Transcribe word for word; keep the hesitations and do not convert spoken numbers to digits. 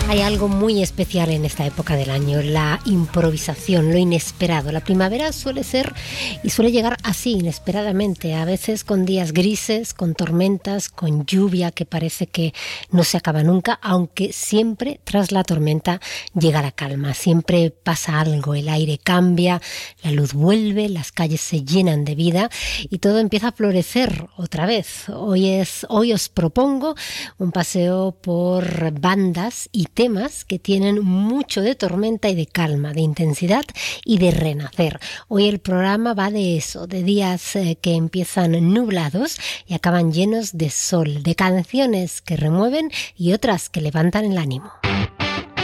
Hay algo muy especial en esta época del año, la improvisación, lo inesperado. La primavera suele ser y suele llegar así, inesperadamente, a veces con días grises, con tormentas, con lluvia que parece que no se acaba nunca, aunque siempre tras la tormenta llega la calma, siempre pasa algo, el aire cambia, la luz vuelve, las calles se llenan de vida y todo empieza a florecer otra vez. Hoy, es, hoy os propongo un paseo por bandas y temas que tienen mucho de tormenta y de calma, de intensidad y de renacer. Hoy el programa va de eso, de días eh, que empiezan nublados y acaban llenos de sol, de canciones que remueven y otras que levantan el ánimo.